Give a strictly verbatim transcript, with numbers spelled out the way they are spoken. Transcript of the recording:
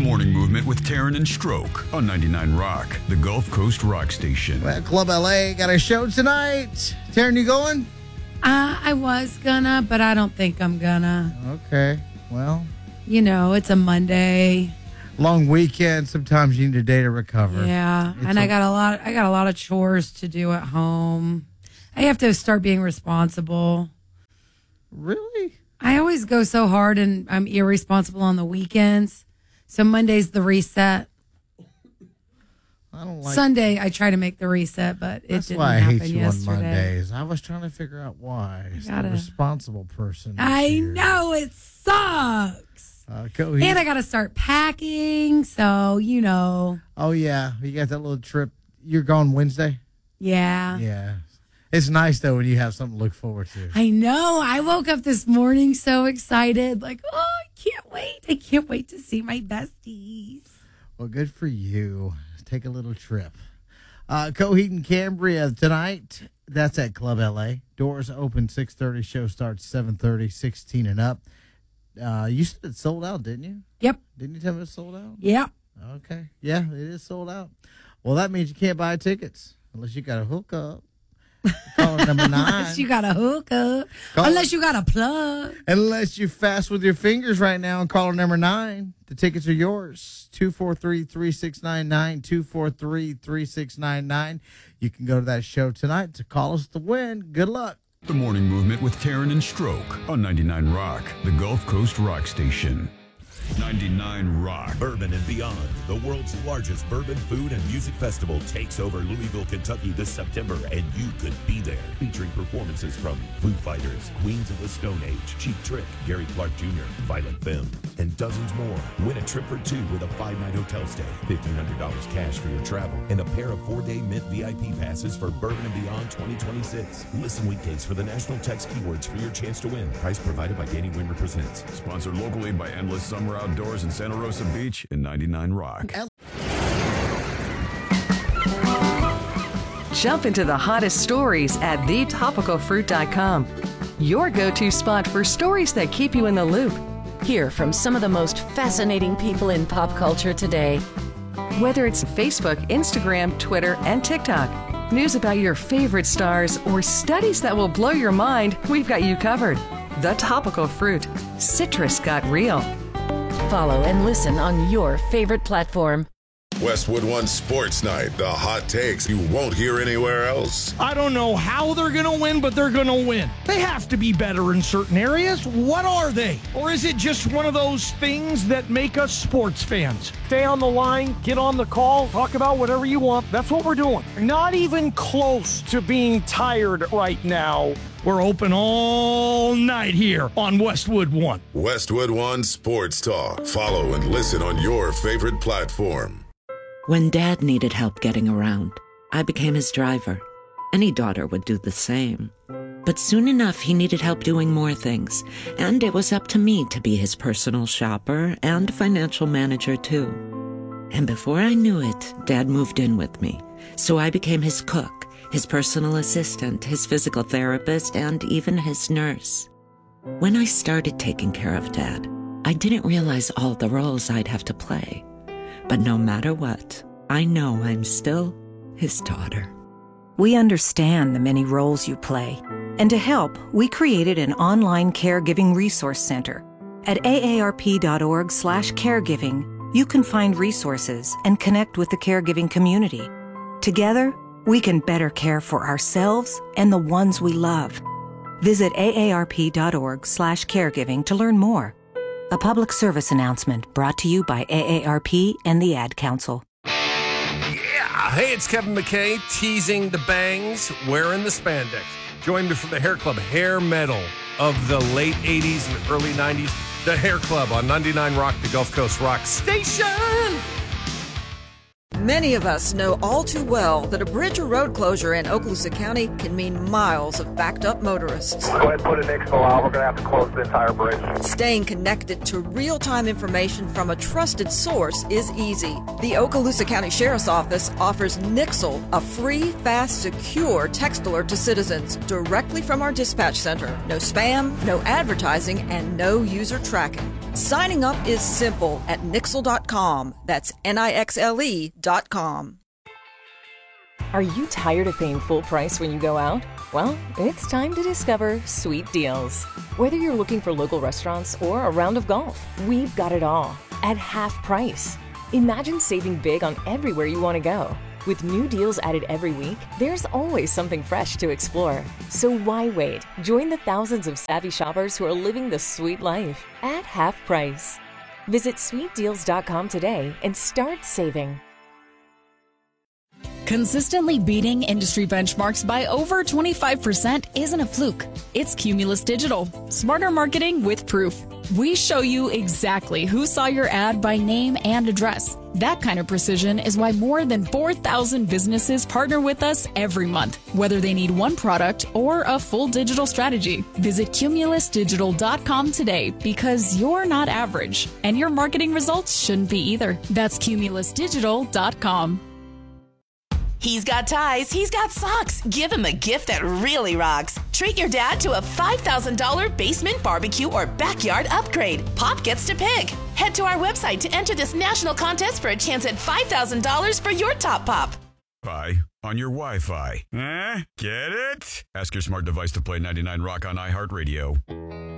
Morning Movement with Taryn and Stroke on ninety-nine Rock, the Gulf Coast rock station. Well, Club L A got a show tonight. Taryn, you going? Uh, I was gonna, but I don't think I'm gonna. Okay. Well, You know, it's a Monday. long weekend. Sometimes you need a day to recover. Yeah, It's and a- I got a lot. I got a lot of chores to do at home. I have to start being responsible. Really? I always go so hard, and I'm irresponsible on the weekends. So Monday's the reset. I don't like. Sunday, I try to make the reset, but it That's didn't why I happen hate you yesterday. on Mondays. I was trying to figure out why. It's Gotta- the responsible person. this I year. know it sucks. Uh, go And ahead. I got to start packing. So, you know, Oh yeah, you got that little trip. You're gone Wednesday. yeah. Yeah, it's nice though when you have something to look forward to. I know. I woke up this morning so excited. Like, oh, I can't wait. I can't wait to see my besties. Well, good for you. Take a little trip. Uh, Coheed and Cambria tonight. That's at Club L A. Doors open six thirty. Show starts seven thirty, sixteen and up. Uh, you said it's sold out, didn't you? Yep. Didn't you tell me it's sold out? Yep. Okay. Yeah, it is sold out. Well, that means you can't buy tickets unless you got a hookup. Call it number nine. Unless you got a hookup. Call Unless you got a plug. Unless you fast with your fingers right now and call number nine. The tickets are yours. two four three, three six nine nine, two four three, three six nine nine. You can go to that show tonight to call us to win. Good luck. The Morning Movement with Taryn and Stroke on ninety-nine Rock, the Gulf Coast rock station. ninety-nine Rock. Bourbon and Beyond, the world's largest bourbon, food, and music festival, takes over Louisville, Kentucky this September, and you could be there. Featuring performances from Foo Fighters, Queens of the Stone Age, Cheap Trick, Gary Clark Junior, Violent Femme, and dozens more. Win a trip for two with a five-night hotel stay, fifteen hundred dollars cash for your travel, and a pair of four-day Mint V I P passes for Bourbon and Beyond twenty twenty-six. Listen weekdays for the national text keywords for your chance to win. Price provided by Danny Wimmer Presents. Sponsored locally by Endless Summer Outdoors in Santa Rosa Beach and ninety-nine Rock. Jump into the hottest stories at the topical fruit dot com. Your go-to spot for stories that keep you in the loop. Hear from some of the most fascinating people in pop culture today. Whether it's Facebook, Instagram, Twitter, and TikTok. News about your favorite stars or studies that will blow your mind, we've got you covered. The Topical Fruit. Citrus got real. Follow and listen on your favorite platform. Westwood One Sports Night, the hot takes you won't hear anywhere else. I don't know how they're going to win, but they're going to win. They have to be better in certain areas. What are they? Or is it just one of those things that make us sports fans? Stay on the line, get on the call, talk about whatever you want. That's what we're doing. Not even close to being tired right now. We're open all night here on Westwood One. Westwood One Sports Talk. Follow and listen on your favorite platform. When Dad needed help getting around, I became his driver. Any daughter would do the same. But soon enough, he needed help doing more things, and it was up to me to be his personal shopper and financial manager, too. And before I knew it, Dad moved in with me, so I became his cook, his personal assistant, his physical therapist, and even his nurse. When I started taking care of Dad, I didn't realize all the roles I'd have to play. But no matter what, I know I'm still his daughter. We understand the many roles you play. And to help, we created an online caregiving resource center. At aarp.org slash caregiving, you can find resources and connect with the caregiving community. Together, we can better care for ourselves and the ones we love. Visit aarp.org slash caregiving to learn more. A public service announcement brought to you by A A R P and the Ad Council. Yeah! Hey, it's Kevin McKay, teasing the bangs, wearing the spandex. Join me for the Hair Club Hair Metal of the late eighties and early nineties. The Hair Club on ninety-nine Rock, the Gulf Coast Rock Station. Many of us know all too well that a bridge or road closure in Okaloosa County can mean miles of backed-up motorists. Go ahead and put an expo out. We're going to have to close the entire bridge. Staying connected to real-time information from a trusted source is easy. The Okaloosa County Sheriff's Office offers Nixle, a free, fast, secure text alert to citizens directly from our dispatch center. No spam, no advertising, and no user tracking. Signing up is simple at Nixle dot com. That's N I X L E dot com. Are you tired of paying full price when you go out? Well, it's time to discover Sweet Deals. Whether you're looking for local restaurants or a round of golf, we've got it all at half price. Imagine saving big on everywhere you want to go. With new deals added every week, there's always something fresh to explore. So why wait? Join the thousands of savvy shoppers who are living the sweet life at half price. Visit sweet deals dot com today and start saving. Consistently beating industry benchmarks by over twenty-five percent isn't a fluke. It's Cumulus Digital. Smarter marketing with proof. We show you exactly who saw your ad by name and address. That kind of precision is why more than four thousand businesses partner with us every month, whether they need one product or a full digital strategy. Visit cumulus digital dot com today because you're not average, and your marketing results shouldn't be either. That's cumulus digital dot com. He's got ties, he's got socks. Give him a gift that really rocks. Treat your dad to a five thousand dollars basement barbecue or backyard upgrade. Pop gets to pick. Head to our website to enter this national contest for a chance at five thousand dollars for your top pop. Fi on your Wi-Fi. Eh? Get it? Ask your smart device to play ninety-nine Rock on iHeartRadio.